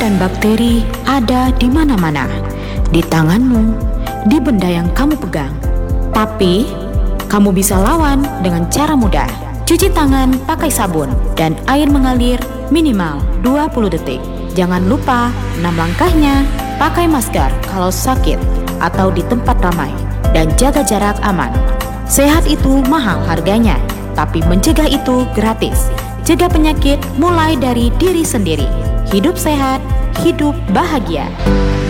dan bakteri ada di mana-mana, di tanganmu, di benda yang kamu pegang. Tapi, kamu bisa lawan dengan cara mudah. Cuci tangan pakai sabun dan air mengalir minimal 20 detik. Jangan lupa 6 langkahnya, pakai masker kalau sakit atau di tempat ramai, dan jaga jarak aman. Sehat itu mahal harganya, tapi mencegah itu gratis. Cegah penyakit mulai dari diri sendiri. Hidup sehat, hidup bahagia.